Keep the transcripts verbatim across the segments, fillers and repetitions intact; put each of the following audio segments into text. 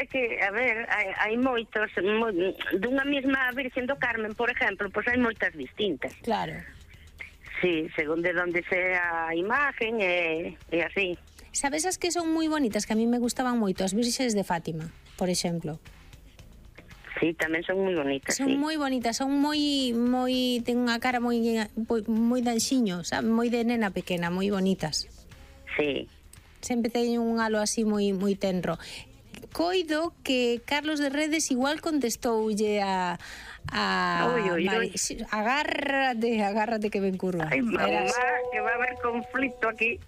é que, a ver, hai, hai moitos, mo, dunha mesma Virgen do Carmen, por exemplo, pois hai moitas distintas. Claro. Sí, según de onde sea a imagen e, e así. Sabes as que son moi bonitas, que a mí me gustaban moito, as Virxes de Fátima, por exemplo. Sí, tamén son moi bonitas, Son sí. moi bonitas, son moi, moi, ten unha cara moi, moi danxiño, sabe? Moi de nena pequena, moi bonitas. Sí. Sempre teñen un halo así moi, moi tenro. Coido que Carlos de Redes igual contestoulle a... a ui, ui, Mari... ui. Agárrate, agárrate que ven curva. Ai, mamá, Verás. que va a haber conflicto aquí.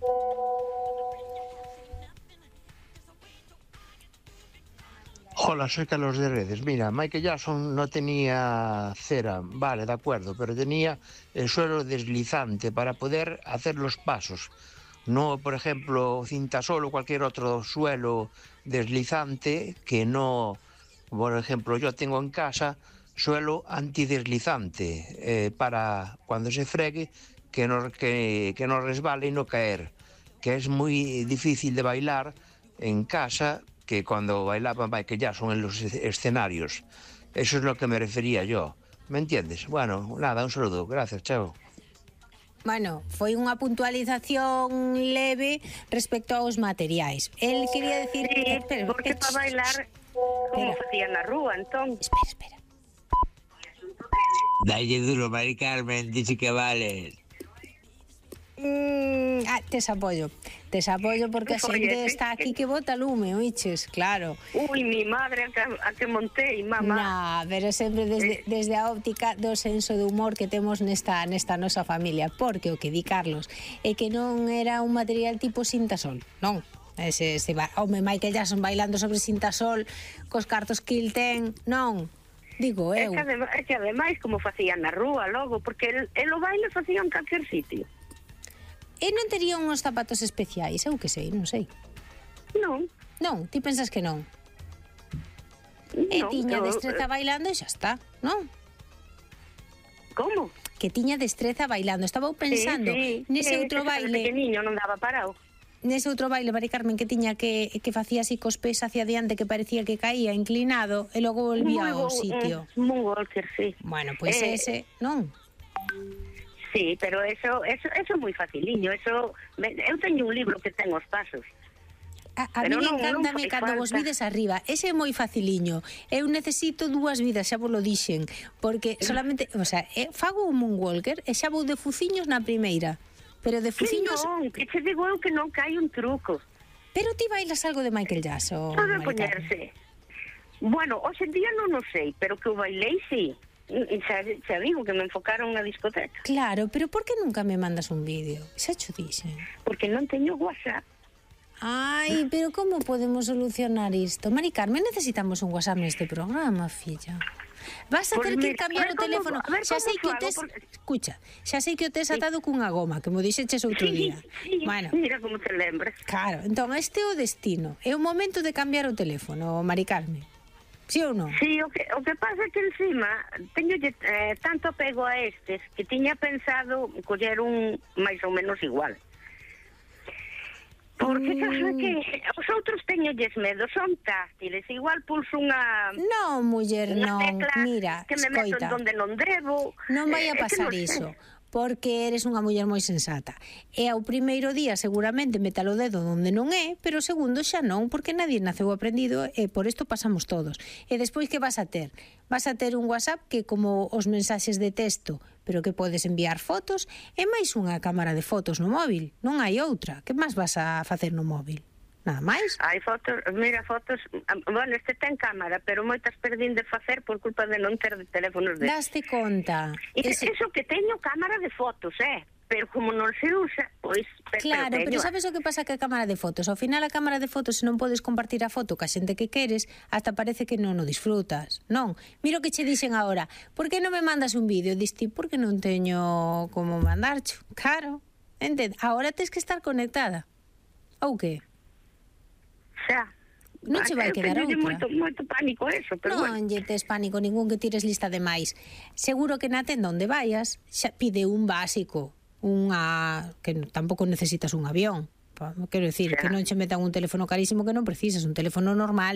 Hola, soy Carlos de Redes. Mira, Michael Jackson no tenía cera, vale, de acuerdo, pero tenía el suelo deslizante para poder hacer los pasos. No, por ejemplo, cintasol o cualquier otro suelo deslizante que no, por ejemplo, yo tengo en casa suelo antideslizante eh, para cuando se fregue que no, que, que no resbale y no caer, que es muy difícil de bailar en casa que cuando bailaba Michael Jackson en los escenarios. Eso es lo que me refería yo. ¿Me entiendes? Bueno, nada, un saludo. Gracias, chao. Bueno, foi unha puntualización leve respecto aos materiais. El quería decir... Sí, espera, porque espera, para bailar, como facían na rúa, entón. Espera, espera. Dalle duro, Mari Carmen, dixe que vales. Mm, ah, tes apoio. Tes apoio porque a xente Oye, está que- aquí que bota lume, oiches, claro. Ui, mi madre, a que, a que montei, mamá. Na, pero sempre desde, desde a óptica do senso de humor que temos nesta nesta nosa familia, porque o que di Carlos é que non era un material tipo cintasol, non. Ese, ese ba... Home, Michael Jackson bailando sobre cintasol cos cartos que il ten, non. Digo É eu. que, ademais, é que ademais como facían na rúa logo, porque el, el o baile facían en calquer sitio. E non tería uns zapatos especiais, eu que sei, non sei. Non, Non, ti pensas que non. E non. tiña eu- destreza bailando e xa está, non? Como? Que tiña destreza bailando. Estaba eu pensando sí, sí, nese sí, outro que era baile, pequeniño, non daba parado. nese outro baile, Mari Carmen, que tiña que que facía así cos pés hacia diante que parecía que caía inclinado e logo volvía ao sitio. Muy walker, sí. Bueno, pois Eh, ese, non? Sí, pero eso eso eso é moi faciliño, eso eu teño un libro que ten os pasos. A, a Pero mí non- non encántame fai cando vos falta. vides arriba. Ese é moi faciliño. Eu necesito dúas vidas, xa vos lo dixen, porque solamente, o sea, eh, fago un moonwalker e xa vou de fuciños na primeira. Pero de Que fuciños, non, que te digo eu que non cae un truco. pero ti bailas algo de Michael Jackson. Pode Mari Carmen. poñerse. Bueno, hoxe en día non o sei, pero que o bailei, sí. Xa, xa digo que me enfocaron na discoteca. Claro, pero por que nunca me mandas un vídeo? Xa cho dixen. Porque non teño WhatsApp. Ai, pero como podemos solucionar isto? Mari Carmen, necesitamos un WhatsApp neste programa, filla. Vas a Pois ter que mira, cambiar a ver o como- teléfono. a ver Xa como sei que o fago, tes, porque- escucha, xa sei que o tes atado cunha goma, que mo dixeches outro Sí, día. sí, Bueno, mira como te lembras. claro, entón este é o destino. É o momento de cambiar o teléfono, Mari Carmen. Sí ou non? Sí, o que, o que pasa é que encima teño eh, tanto apego a estes que tiña pensado coller un máis ou menos igual. Porque Mm. sabes que os outros teñolles medo, son táctiles, igual pulso unha Non, muller, unha non. tecla Mira, que me meto en escoita. donde non debo. Non vai Eh, a é que pasar non sei. iso, porque eres unha muller moi sensata. E ao primeiro día seguramente metalo o dedo onde non é, pero o segundo xa non, porque nadie naceu aprendido e por isto pasamos todos. E despois que vas a ter? Vas a ter un WhatsApp que como os mensaxes de texto, pero que podes enviar fotos, e máis unha cámara de fotos no móvil. Non hai outra. Que máis vas a facer no móvil? Nada máis? Hai fotos, mira, fotos, ah, bueno, este ten cámara, pero moitas perdín de facer por culpa de non ter teléfonos de... Daste conta. E Ese- eso que teño cámara de fotos, eh? Pero como non se usa, pois... pe- Claro, pero teño. sabes o que pasa que a cámara de fotos? Ao final a cámara de fotos, se non podes compartir a foto ca xente que queres, hasta parece que non o disfrutas. Non, mira o que che dixen agora. Por que non me mandas un vídeo? Diste, porque non teño como mandarcho. Claro, entende? Agora tes que estar conectada. Ou que? Xa. Non che vai Eu quedar teñolle outra. moito, moito pánico eso, pero bueno. Non lle tes pánico ningún que tires lista de máis. Seguro que na tenda onde vayas xa pide un básico, unha que no- tampouco necesitas un avión. Pa- Quero decir, Xa. que non che metan un teléfono carísimo que non precisas, un teléfono normal.